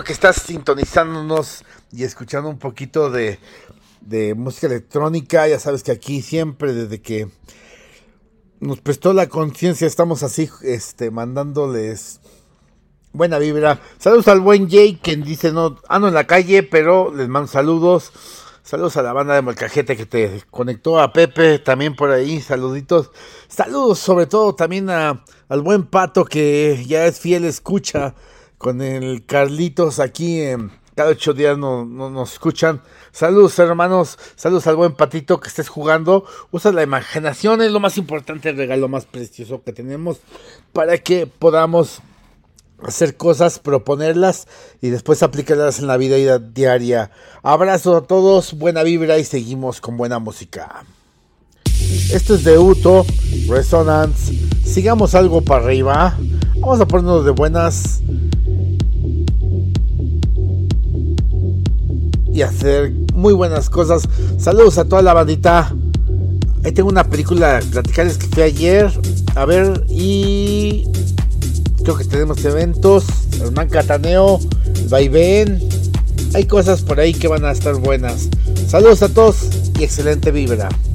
Que estás sintonizándonos y escuchando un poquito de música electrónica. Ya sabes que aquí siempre, desde que nos prestó la conciencia, estamos así, mandándoles buena vibra. Saludos al buen Jay, quien dice: no, ando en la calle, pero les mando saludos. Saludos a la banda de Molcajete que te conectó, a Pepe también por ahí, saluditos. Saludos sobre todo también al buen Pato, que ya es fiel escucha con el Carlitos aquí. Cada 8 días nos escuchan. Saludos, hermanos, saludos al buen Patito, que estés jugando. Usa la imaginación, es lo más importante, el regalo más precioso que tenemos para que podamos hacer cosas, proponerlas y después aplicarlas en la vida diaria. Abrazo a todos, buena vibra y seguimos con buena música. Esto es de Uto, Resonance. Sigamos algo para arriba. Vamos a ponernos de buenas y hacer muy buenas cosas. Saludos a toda la bandita. Ahí tengo una película, platicarles que fui ayer a ver, y creo que tenemos eventos, el Man Cataneo, el Vaivén. Hay cosas por ahí que van a estar buenas. Saludos a todos y excelente vibra.